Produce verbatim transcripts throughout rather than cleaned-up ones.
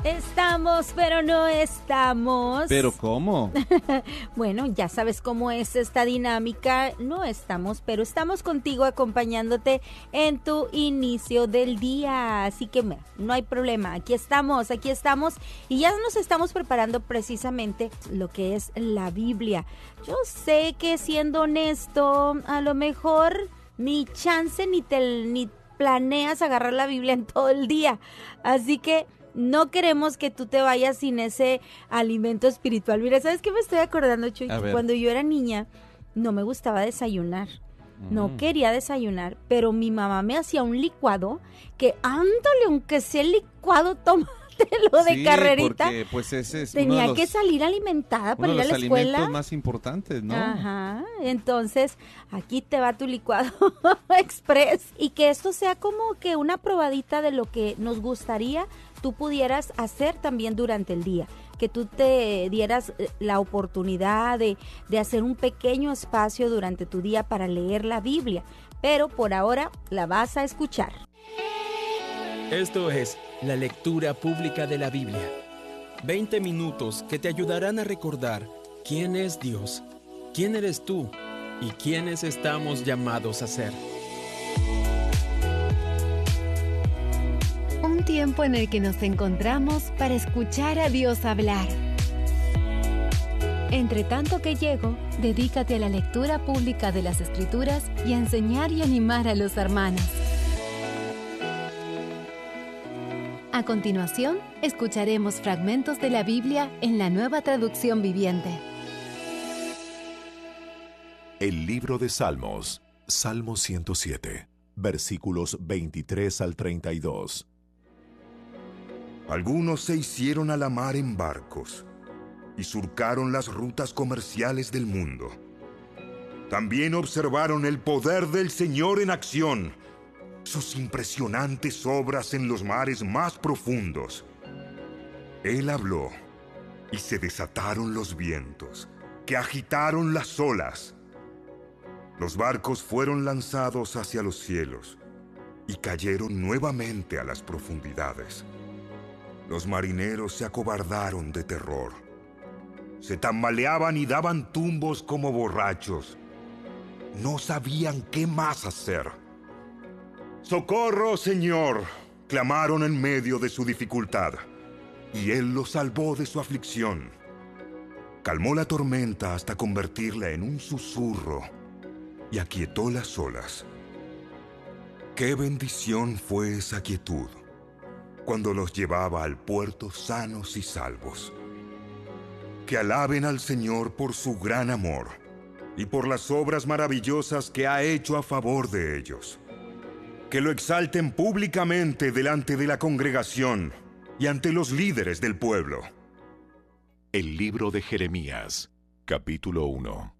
Estamos, pero no estamos. ¿Pero cómo? Bueno, ya sabes cómo es esta dinámica. No estamos, pero estamos contigo acompañándote en tu inicio del día. Así que no hay problema. Aquí estamos, aquí estamos. Y ya nos estamos preparando precisamente lo que es la Biblia. Yo sé que, siendo honesto, a lo mejor ni chance ni te ni planeas agarrar la Biblia en todo el día. Así que no queremos que tú te vayas sin ese alimento espiritual. Mira, ¿sabes qué me estoy acordando, Chuy? Cuando yo era niña, no me gustaba desayunar. Mm. No quería desayunar, pero mi mamá me hacía un licuado que, ándale, aunque sea el licuado, tómatelo de sí, carrerita. Porque, pues, ese es Tenía uno de los, que salir alimentada para ir a la escuela. Uno de los alimentos más importantes, ¿no? Ajá, entonces aquí te va tu licuado express. Y que esto sea como que una probadita de lo que nos gustaría tú pudieras hacer también durante el día, que tú te dieras la oportunidad de, de hacer un pequeño espacio durante tu día para leer la Biblia, pero por ahora la vas a escuchar. Esto es la lectura pública de la Biblia. veinte minutos que te ayudarán a recordar quién es Dios, quién eres tú y quiénes estamos llamados a ser. Un tiempo en el que nos encontramos para escuchar a Dios hablar. Entre tanto que llego, dedícate a la lectura pública de las Escrituras y a enseñar y animar a los hermanos. A continuación, escucharemos fragmentos de la Biblia en la Nueva Traducción Viviente. El libro de Salmos, Salmo ciento siete, versículos veintitrés al treinta y dos. Algunos se hicieron a la mar en barcos y surcaron las rutas comerciales del mundo. También observaron el poder del Señor en acción, sus impresionantes obras en los mares más profundos. Él habló y se desataron los vientos, que agitaron las olas. Los barcos fueron lanzados hacia los cielos y cayeron nuevamente a las profundidades. Los marineros se acobardaron de terror. Se tambaleaban y daban tumbos como borrachos. No sabían qué más hacer. ¡Socorro, Señor!, clamaron en medio de su dificultad, y Él los salvó de su aflicción. Calmó la tormenta hasta convertirla en un susurro y aquietó las olas. ¡Qué bendición fue esa quietud cuando los llevaba al puerto sanos y salvos! Que alaben al Señor por su gran amor y por las obras maravillosas que ha hecho a favor de ellos. Que lo exalten públicamente delante de la congregación y ante los líderes del pueblo. El libro de Jeremías, capítulo uno.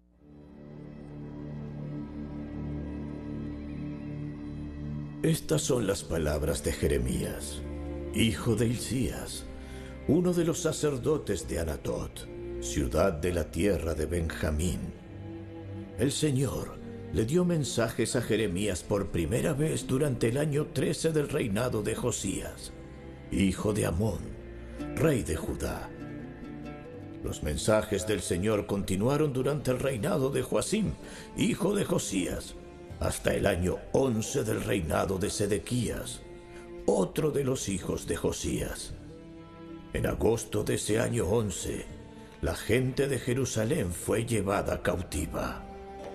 Estas son las palabras de Jeremías, hijo de Hilcías, uno de los sacerdotes de Anatot, ciudad de la tierra de Benjamín. El Señor le dio mensajes a Jeremías por primera vez durante el año trece del reinado de Josías, hijo de Amón, rey de Judá. Los mensajes del Señor continuaron durante el reinado de Joacim, hijo de Josías, hasta el año once del reinado de Sedequías, otro de los hijos de Josías. En agosto de ese año once, la gente de Jerusalén fue llevada cautiva.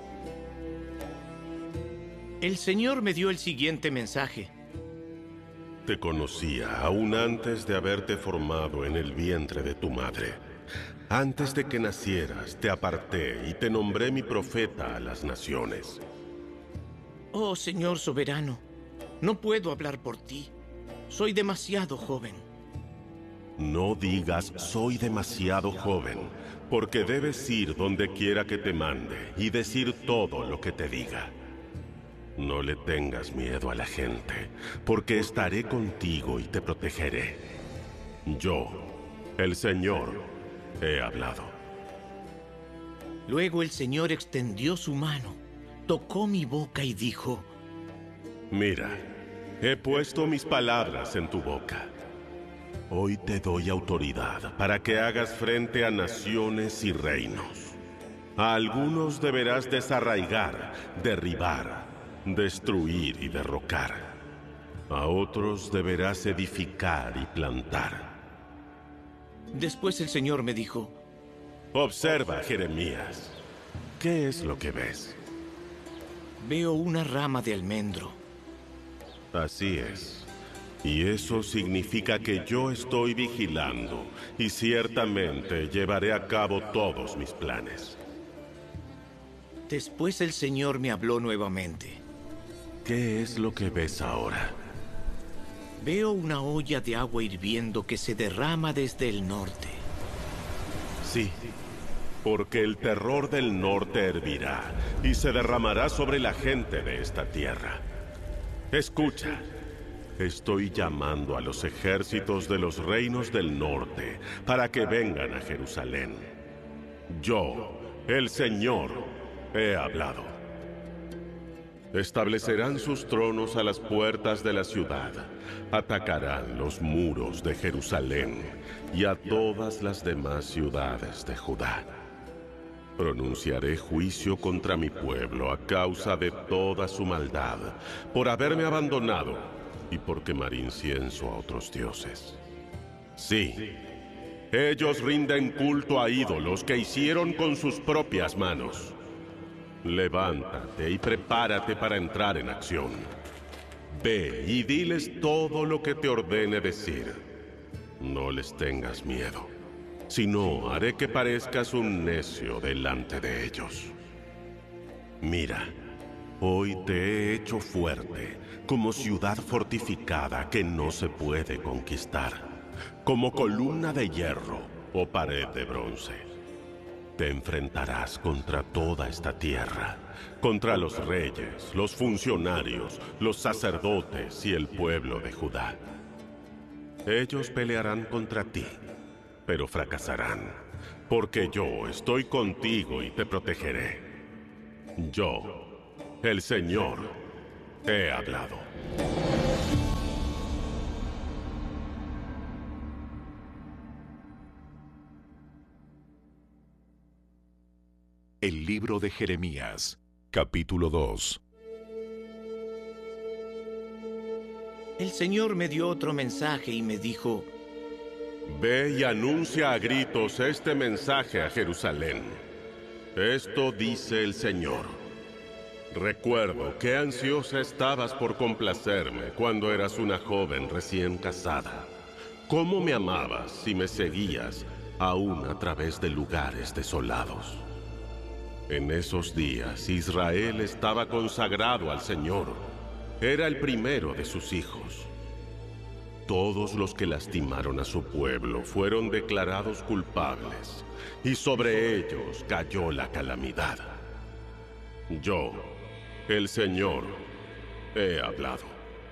El Señor me dio el siguiente mensaje. Te conocía aún antes de haberte formado en el vientre de tu madre. Antes de que nacieras, te aparté y te nombré mi profeta a las naciones. Oh, Señor soberano, no puedo hablar por ti. Soy demasiado joven. No digas soy demasiado joven, porque debes ir donde quiera que te mande y decir todo lo que te diga. No le tengas miedo a la gente, porque estaré contigo y te protegeré. Yo, el Señor, he hablado. Luego el Señor extendió su mano, tocó mi boca y dijo: Mira, he puesto mis palabras en tu boca. Hoy te doy autoridad para que hagas frente a naciones y reinos. A algunos deberás desarraigar, derribar, destruir y derrocar. A otros deberás edificar y plantar. Después el Señor me dijo: observa, Jeremías. ¿Qué es lo que ves? Veo una rama de almendro. Así es. Y eso significa que yo estoy vigilando y ciertamente llevaré a cabo todos mis planes. Después el Señor me habló nuevamente. ¿Qué es lo que ves ahora? Veo una olla de agua hirviendo que se derrama desde el norte. Sí, porque el terror del norte hervirá y se derramará sobre la gente de esta tierra. Escucha. Estoy llamando a los ejércitos de los reinos del norte para que vengan a Jerusalén. Yo, el Señor, he hablado. Establecerán sus tronos a las puertas de la ciudad, atacarán los muros de Jerusalén y a todas las demás ciudades de Judá. Pronunciaré juicio contra mi pueblo a causa de toda su maldad, por haberme abandonado y por quemar incienso a otros dioses. Sí, ellos rinden culto a ídolos que hicieron con sus propias manos. Levántate y prepárate para entrar en acción. Ve y diles todo lo que te ordene decir. No les tengas miedo, si no, haré que parezcas un necio delante de ellos. Mira, hoy te he hecho fuerte, como ciudad fortificada que no se puede conquistar, como columna de hierro o pared de bronce. Te enfrentarás contra toda esta tierra, contra los reyes, los funcionarios, los sacerdotes y el pueblo de Judá. Ellos pelearán contra ti, pero fracasarán, porque yo estoy contigo y te protegeré. Yo, el Señor, he hablado. El libro de Jeremías, capítulo dos. El Señor me dio otro mensaje y me dijo: ve y anuncia a gritos este mensaje a Jerusalén. Esto dice el Señor. Recuerdo qué ansiosa estabas por complacerme cuando eras una joven recién casada. Cómo me amabas y me seguías, aún a través de lugares desolados. En esos días, Israel estaba consagrado al Señor. Era el primero de sus hijos. Todos los que lastimaron a su pueblo fueron declarados culpables, y sobre ellos cayó la calamidad. Yo, el Señor, he hablado.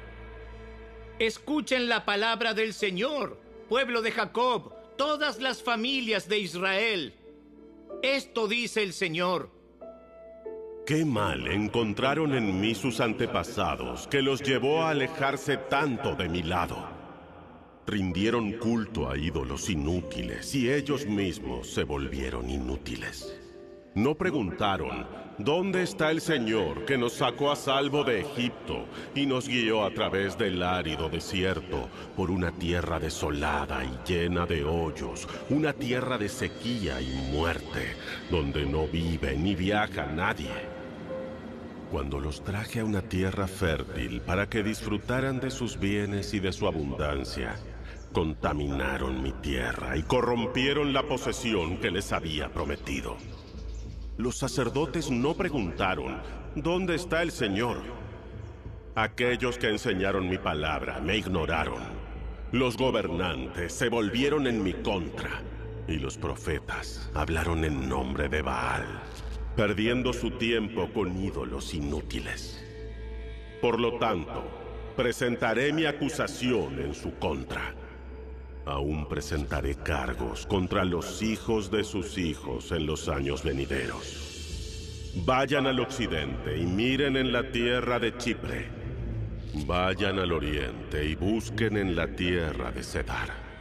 Escuchen la palabra del Señor, pueblo de Jacob, todas las familias de Israel. Esto dice el Señor: ¿qué mal encontraron en mí sus antepasados que los llevó a alejarse tanto de mi lado? Rindieron culto a ídolos inútiles y ellos mismos se volvieron inútiles. No preguntaron: ¿dónde está el Señor que nos sacó a salvo de Egipto y nos guió a través del árido desierto por una tierra desolada y llena de hoyos, una tierra de sequía y muerte, donde no vive ni viaja nadie? Cuando los traje a una tierra fértil para que disfrutaran de sus bienes y de su abundancia, contaminaron mi tierra y corrompieron la posesión que les había prometido. Los sacerdotes no preguntaron: ¿dónde está el Señor? Aquellos que enseñaron mi palabra me ignoraron. Los gobernantes se volvieron en mi contra, y los profetas hablaron en nombre de Baal, perdiendo su tiempo con ídolos inútiles. Por lo tanto, presentaré mi acusación en su contra. Aún presentaré cargos contra los hijos de sus hijos en los años venideros. Vayan al occidente y miren en la tierra de Chipre. Vayan al oriente y busquen en la tierra de Cedar.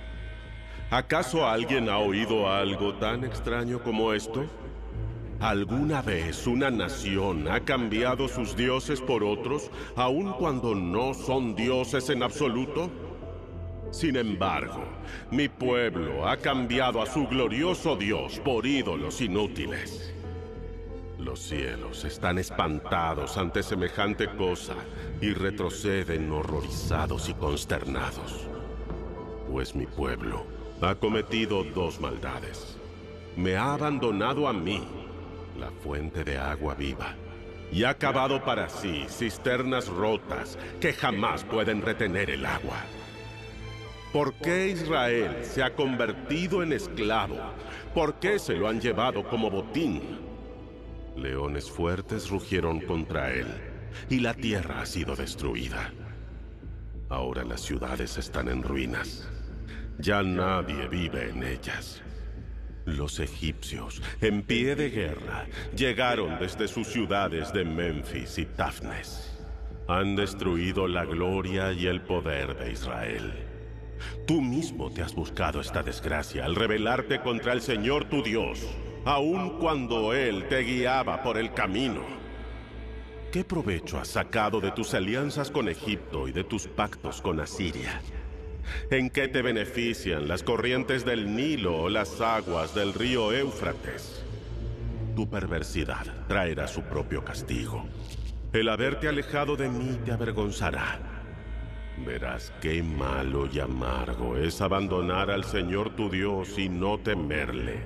¿Acaso alguien ha oído algo tan extraño como esto? ¿Alguna vez una nación ha cambiado sus dioses por otros, aun cuando no son dioses en absoluto? Sin embargo, mi pueblo ha cambiado a su glorioso Dios por ídolos inútiles. Los cielos están espantados ante semejante cosa y retroceden horrorizados y consternados. Pues mi pueblo ha cometido dos maldades. Me ha abandonado a mí, la fuente de agua viva, y ha cavado para sí cisternas rotas que jamás pueden retener el agua. ¿Por qué Israel se ha convertido en esclavo? ¿Por qué se lo han llevado como botín? Leones fuertes rugieron contra él, y la tierra ha sido destruida. Ahora las ciudades están en ruinas. Ya nadie vive en ellas. Los egipcios, en pie de guerra, llegaron desde sus ciudades de Memphis y Tafnes. Han destruido la gloria y el poder de Israel. Tú mismo te has buscado esta desgracia al rebelarte contra el Señor tu Dios, aun cuando Él te guiaba por el camino. ¿Qué provecho has sacado de tus alianzas con Egipto y de tus pactos con Asiria? ¿En qué te benefician las corrientes del Nilo o las aguas del río Éufrates? Tu perversidad traerá su propio castigo. El haberte alejado de mí te avergonzará. Verás qué malo y amargo es abandonar al Señor tu Dios y no temerle.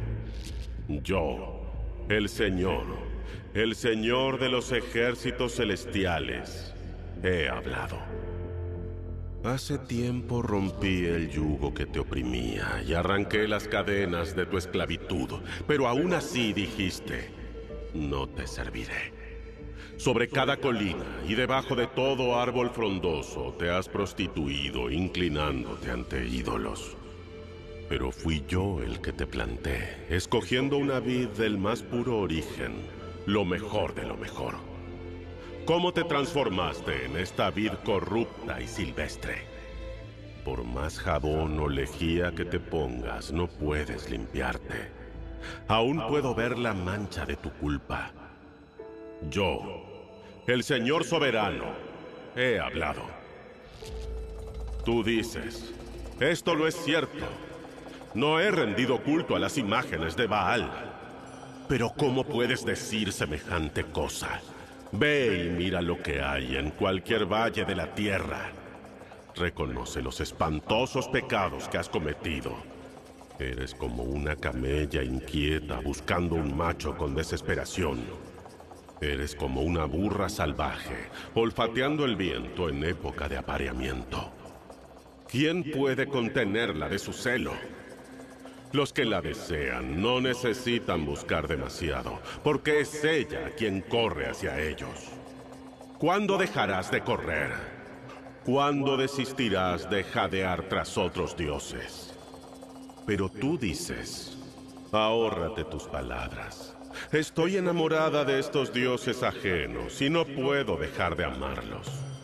Yo, el Señor, el Señor de los ejércitos celestiales, he hablado. Hace tiempo rompí el yugo que te oprimía y arranqué las cadenas de tu esclavitud, pero aún así dijiste, no te serviré. Sobre cada colina y debajo de todo árbol frondoso te has prostituido, inclinándote ante ídolos. Pero fui yo el que te planté, escogiendo una vid del más puro origen, lo mejor de lo mejor. ¿Cómo te transformaste en esta vid corrupta y silvestre? Por más jabón o lejía que te pongas, no puedes limpiarte. Aún puedo ver la mancha de tu culpa. Yo, el Señor soberano, he hablado. Tú dices, esto no es cierto. No he rendido culto a las imágenes de Baal. Pero ¿cómo puedes decir semejante cosa? Ve y mira lo que hay en cualquier valle de la tierra. Reconoce los espantosos pecados que has cometido. Eres como una camella inquieta buscando un macho con desesperación. Eres como una burra salvaje, olfateando el viento en época de apareamiento. ¿Quién puede contenerla de su celo? Los que la desean no necesitan buscar demasiado, porque es ella quien corre hacia ellos. ¿Cuándo dejarás de correr? ¿Cuándo desistirás de jadear tras otros dioses? Pero tú dices, ahórrate tus palabras. Estoy enamorada de estos dioses ajenos y no puedo dejar de amarlos.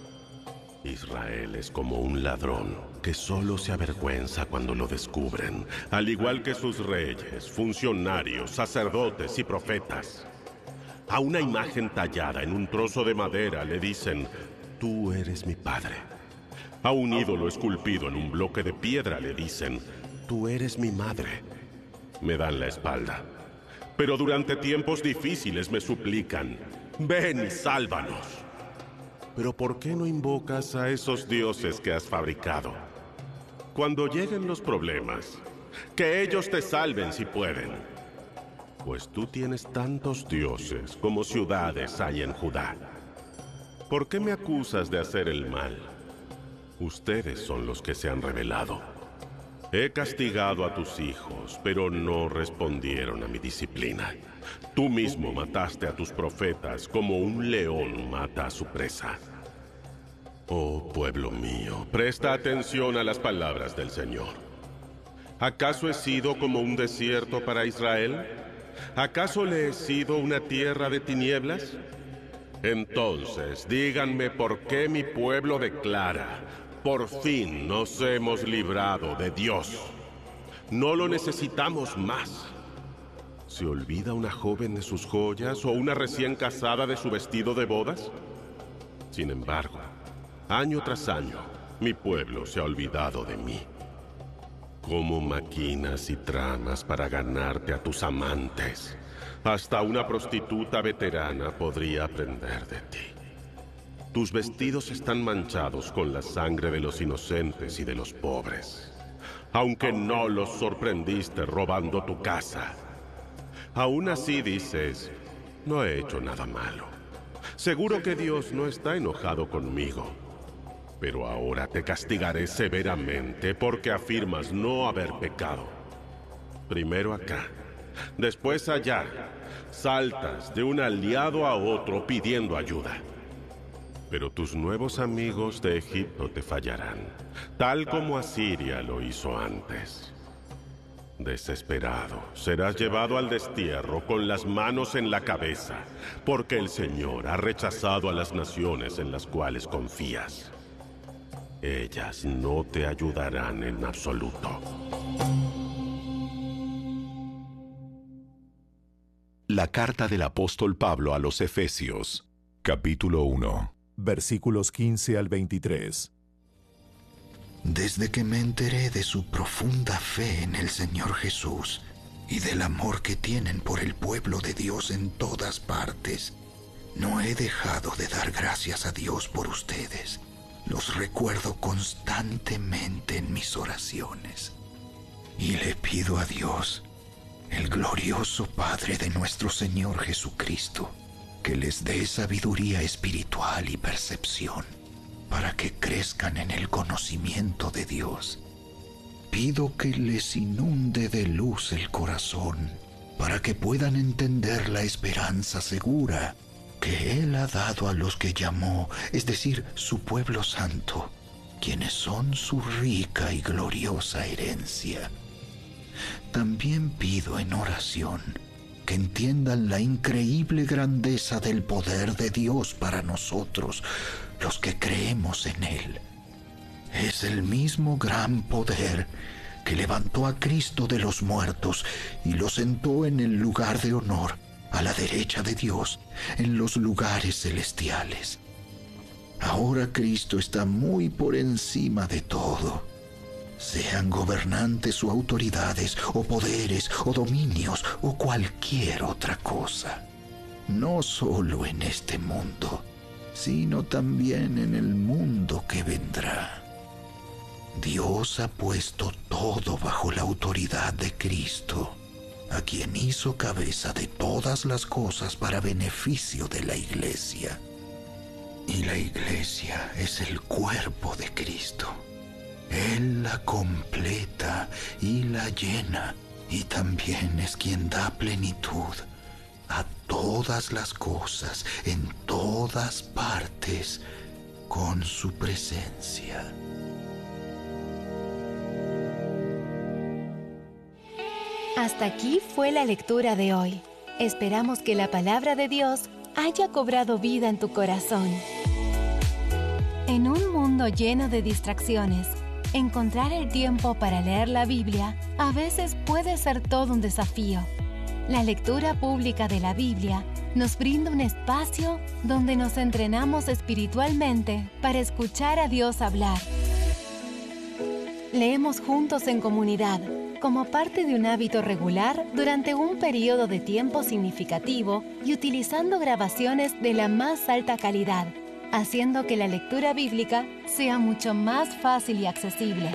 Israel es como un ladrón que solo se avergüenza cuando lo descubren, al igual que sus reyes, funcionarios, sacerdotes y profetas. A una imagen tallada en un trozo de madera le dicen, tú eres mi padre. A un ídolo esculpido en un bloque de piedra le dicen, tú eres mi madre. Me dan la espalda. Pero durante tiempos difíciles me suplican, ven y sálvanos. Pero ¿por qué no invocas a esos dioses que has fabricado? Cuando lleguen los problemas, que ellos te salven si pueden. Pues tú tienes tantos dioses como ciudades hay en Judá. ¿Por qué me acusas de hacer el mal? Ustedes son los que se han rebelado. He castigado a tus hijos, pero no respondieron a mi disciplina. Tú mismo mataste a tus profetas como un león mata a su presa. Oh, pueblo mío, presta atención a las palabras del Señor. ¿Acaso he sido como un desierto para Israel? ¿Acaso le he sido una tierra de tinieblas? Entonces, díganme por qué mi pueblo declara, por fin nos hemos librado de Dios. No lo necesitamos más. ¿Se olvida una joven de sus joyas o una recién casada de su vestido de bodas? Sin embargo, año tras año, mi pueblo se ha olvidado de mí. ¿Cómo maquinas y tramas para ganarte a tus amantes? Hasta una prostituta veterana podría aprender de ti. Tus vestidos están manchados con la sangre de los inocentes y de los pobres. Aunque no los sorprendiste robando tu casa. Aún así dices, no he hecho nada malo. Seguro que Dios no está enojado conmigo. Pero ahora te castigaré severamente porque afirmas no haber pecado. Primero acá, después allá. Saltas de un aliado a otro pidiendo ayuda. Pero tus nuevos amigos de Egipto te fallarán, tal como Asiria lo hizo antes. Desesperado, serás llevado al destierro con las manos en la cabeza, porque el Señor ha rechazado a las naciones en las cuales confías. Ellas no te ayudarán en absoluto. La carta del apóstol Pablo a los Efesios, capítulo uno, versículos quince al veintitrés. Desde que me enteré de su profunda fe en el Señor Jesús y del amor que tienen por el pueblo de Dios en todas partes, no he dejado de dar gracias a Dios por ustedes. Los recuerdo constantemente en mis oraciones. Y le pido a Dios, el glorioso Padre de nuestro Señor Jesucristo, que les dé sabiduría espiritual y percepción para que crezcan en el conocimiento de Dios. Pido que les inunde de luz el corazón para que puedan entender la esperanza segura que Él ha dado a los que llamó, es decir, su pueblo santo, quienes son su rica y gloriosa herencia. También pido en oración que entiendan la increíble grandeza del poder de Dios para nosotros, los que creemos en Él. Es el mismo gran poder que levantó a Cristo de los muertos y lo sentó en el lugar de honor, a la derecha de Dios, en los lugares celestiales. Ahora Cristo está muy por encima de todo. Sean gobernantes o autoridades, o poderes, o dominios, o cualquier otra cosa. No solo en este mundo, sino también en el mundo que vendrá. Dios ha puesto todo bajo la autoridad de Cristo, a quien hizo cabeza de todas las cosas para beneficio de la Iglesia. Y la Iglesia es el cuerpo de Cristo. Él la completa y la llena, y también es quien da plenitud a todas las cosas, en todas partes, con su presencia. Hasta aquí fue la lectura de hoy. Esperamos que la palabra de Dios haya cobrado vida en tu corazón. En un mundo lleno de distracciones, encontrar el tiempo para leer la Biblia a veces puede ser todo un desafío. La lectura pública de la Biblia nos brinda un espacio donde nos entrenamos espiritualmente para escuchar a Dios hablar. Leemos juntos en comunidad, como parte de un hábito regular durante un periodo de tiempo significativo y utilizando grabaciones de la más alta calidad, haciendo que la lectura bíblica sea mucho más fácil y accesible.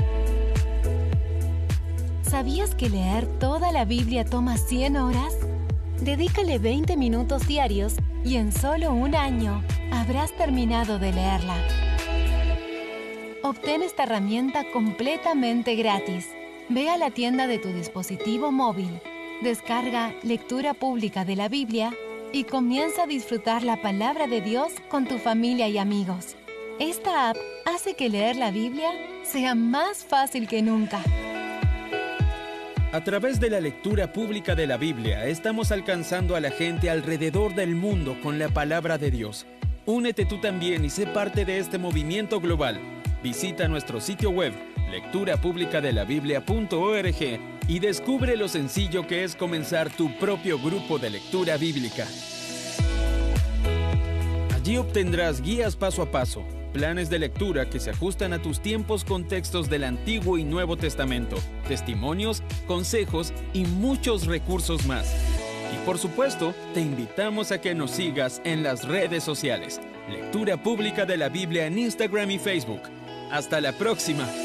¿Sabías que leer toda la Biblia toma cien horas? Dedícale veinte minutos diarios y en solo un año habrás terminado de leerla. Obtén esta herramienta completamente gratis. Ve a la tienda de tu dispositivo móvil, descarga Lectura Pública de la Biblia y comienza a disfrutar la palabra de Dios con tu familia y amigos. Esta app hace que leer la Biblia sea más fácil que nunca. A través de la lectura pública de la Biblia, estamos alcanzando a la gente alrededor del mundo con la palabra de Dios. Únete tú también y sé parte de este movimiento global. Visita nuestro sitio web lectura pública de la biblia punto org y descubre lo sencillo que es comenzar tu propio grupo de lectura bíblica. Allí obtendrás guías paso a paso, planes de lectura que se ajustan a tus tiempos con textos del Antiguo y Nuevo Testamento, testimonios, consejos y muchos recursos más. Y por supuesto, te invitamos a que nos sigas en las redes sociales. Lectura Pública de la Biblia en Instagram y Facebook. ¡Hasta la próxima!